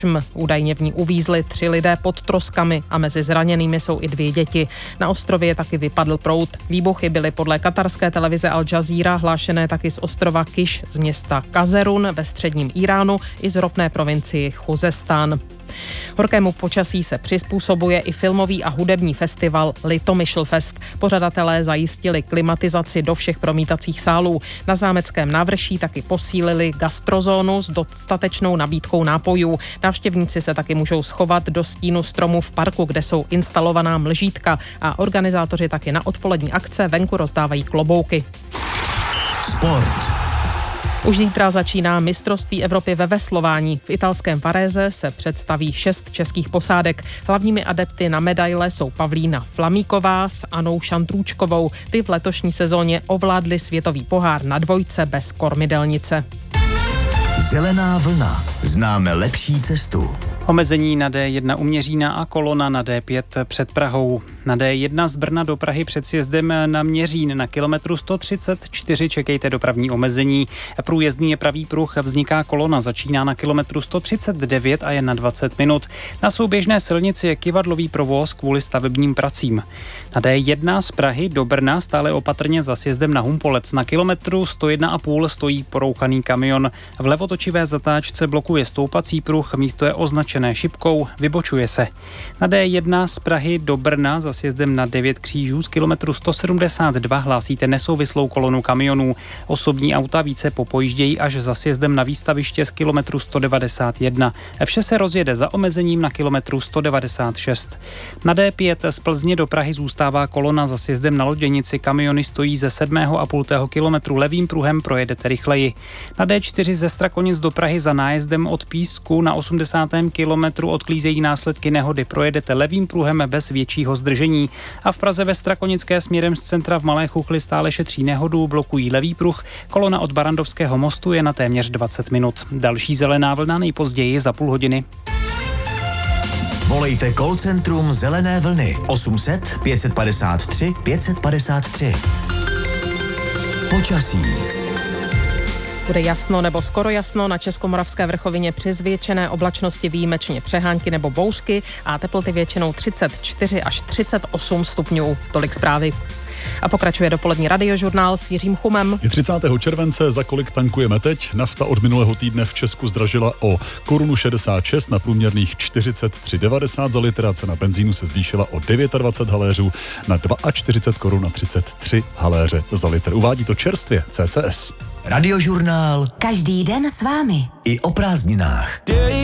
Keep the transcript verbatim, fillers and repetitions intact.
Údajně v ní uvízli tři lidé pod troskami a mezi zraněnými jsou i dvě děti. Na ostrově taky vypadl proud. Výbuchy byly podle katarské televize Al Jazeera hlášené taky z ostrova Kiš, z města Kazerun ve středním Iránu i z ropné provincii Chuzestán. Horkému počasí se přizpůsobuje i filmový a hudební festival Litomyšl-fest. Pořadatelé zajistili klimatizaci do všech promítacích sálů. Na zámeckém návrší taky posílili gastrozónu s dostatečnou nabídkou nápojů. Návštěvníci se taky můžou schovat do stínu stromů v parku, kde jsou instalovaná mlžítka, a organizátoři taky na odpolední akce venku rozdávají klobouky. Sport. Už zítra začíná mistrovství Evropy ve veslování. V italském Varese se představí šest českých posádek. Hlavními adepty na medaile jsou Pavlína Flamíková s Anou Šantrůčkovou. Ty v letošní sezóně ovládly světový pohár na dvojce bez kormidelnice. Zelená vlna. Známe lepší cestu. Omezení na D jedna u Měřína a kolona na D pět před Prahou. Na D jedna z Brna do Prahy před sjezdem na Měřín na kilometru sto třicet čtyři čekejte dopravní omezení. Průjezdný je pravý pruh, vzniká kolona, začíná na kilometru sto třicet devět a je na dvacet minut. Na souběžné silnici je kyvadlový provoz kvůli stavebním pracím. Na D jedna z Prahy do Brna stále opatrně za sjezdem na Humpolec. Na kilometru sto jedna a půl stojí porouchaný kamion. V levotočivé zatáčce blokuje stoupací pruh, místo je označené šipkou, vybočuje se. Na D jedna z Prahy do Brna za sjezdem na devět křížů z kilometru sto sedmdesát dva hlásíte nesouvislou kolonu kamionů. Osobní auta více popojíždějí až za sjezdem na výstaviště z kilometru sto devadesát jedna. Vše se rozjede za omezením na kilometru sto devadesát šest. Na D pět z Plzně do Prahy zůstává kolona za sjezdem na Loděnici. Kamiony stojí ze sedmého a půl kilometru, levým pruhem projedete rychleji. Na D čtyři ze Strakonic do Prahy za nájezdem od Písku na osmdesátém kilometru odklízejí následky nehody. Projedete levým pruhem bez většího zdržení. A v Praze ve Strakonické směrem z centra v Malé Chuchli stále šetří nehodu, blokují levý pruh. Kolona od Barandovského mostu je na téměř dvacet minut. Další zelená vlna nejpozději za půl hodiny. Volejte call centrum Zelené vlny osm set pět padesát tři pět padesát tři. Počasí. Bude jasno nebo skoro jasno, na Českomoravské vrchovině při zvětšené oblačnosti výjimečně přehánky nebo bouřky a teploty většinou třicet čtyři až třicet osm stupňů. Tolik zprávy. A pokračuje dopolední radiožurnál s Jiřím Chumem. Je třicátého července, za kolik tankujeme teď? Nafta od minulého týdne v Česku zdražila o korunu šedesát šest na průměrných čtyřicet tři devadesát za litr a cena benzínu se zvýšila o dvacet devět haléřů na čtyřicet dva korun na třicet tři haléře za litr. Uvádí to čerstvě C C S. Radiožurnál. Každý den s vámi. I o prázdninách.